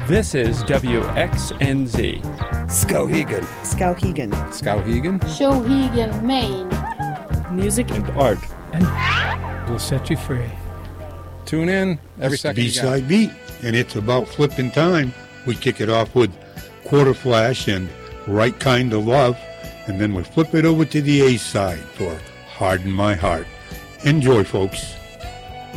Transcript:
This is WXNZ. Skowhegan. Skowhegan. Skowhegan. Shawhegan, Maine. Music and art. And will set you free. Tune in every second. B-side beat, and it's about flipping time. We kick it off with Quarter Flash and Right Kind of Love, and then we flip it over to the A side for Harden My Heart. Enjoy, folks.